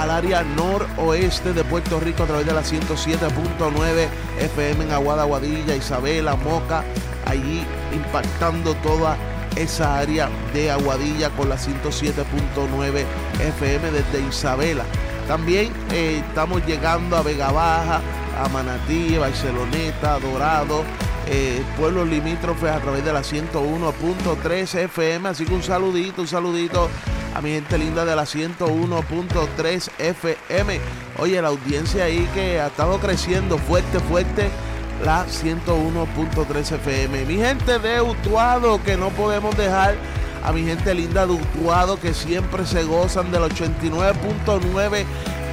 al área noroeste de Puerto Rico a través de la 107.9 FM en Aguada, Aguadilla, Isabela, Moca, allí impactando toda esa área de Aguadilla con la 107.9 FM desde Isabela. También estamos llegando a Vega Baja, a Manatí, Barceloneta, Dorado, pueblos limítrofes a través de la 101.3 FM. Así que un saludito a mi gente linda de la 101.3 FM. Oye, la audiencia ahí que ha estado creciendo fuerte, la 101.3 FM. Mi gente de Utuado, que no podemos dejar a mi gente linda de Utuado, que siempre se gozan del 89.9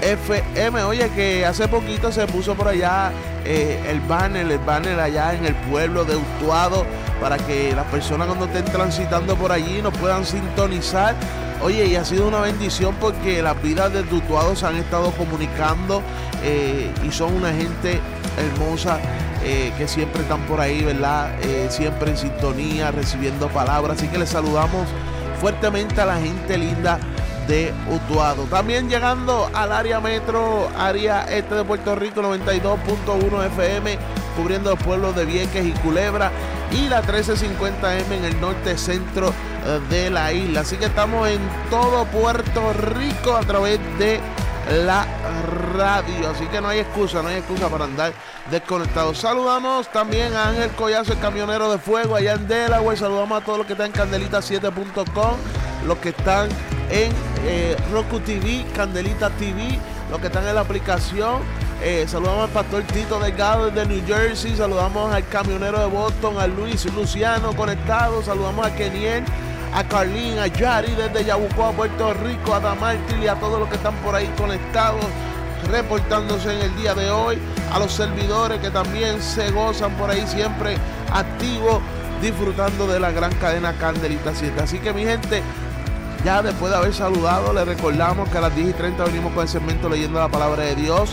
FM. Oye, que hace poquito se puso por allá el banner allá en el pueblo de Utuado, para que las personas cuando estén transitando por allí nos puedan sintonizar. Oye, y ha sido una bendición porque las vidas de Utuado se han estado comunicando y son una gente hermosa que siempre están por ahí, ¿verdad? Siempre en sintonía, recibiendo palabras. Así que les saludamos fuertemente a la gente linda de Utuado. También llegando al área metro, área este de Puerto Rico, 92.1 FM, cubriendo los pueblos de Vieques y Culebra, y la 1350M en el norte centro de la isla. Así que estamos en todo Puerto Rico a través de la radio, así que no hay excusa para andar desconectados. Saludamos también a Ángel Collazo, el camionero de fuego allá en Delaware. Saludamos a todos los que están en Candelita7.com, los que están en Roku TV, Candelita TV, los que están en la aplicación. Saludamos al pastor Tito Delgado desde New Jersey. Saludamos al camionero de Boston, a Luis Luciano conectado. Saludamos a Keniel, a Carlín, a Yari desde Yabucoa, Puerto Rico, a Damartil y a todos los que están por ahí conectados, reportándose en el día de hoy, a los servidores que también se gozan por ahí siempre activos, disfrutando de la gran cadena Candelita 7. Así que mi gente, ya después de haber saludado, les recordamos que a las 10:30 venimos con el segmento Leyendo la Palabra de Dios.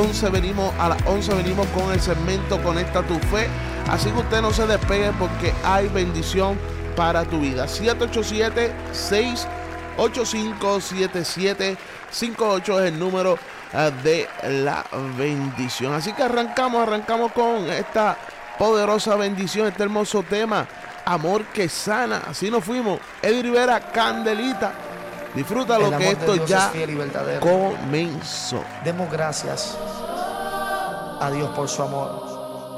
A las 11 venimos con el segmento Conecta tu Fe. Así que usted no se despegue porque hay bendición para tu vida. 787-685-7758 es el número de la bendición. Así que arrancamos con esta poderosa bendición, este hermoso tema, Amor que Sana. Así nos fuimos. Eddie Rivera, Candelita. Disfruta lo que esto ya comenzó. Demos gracias a Dios por su amor.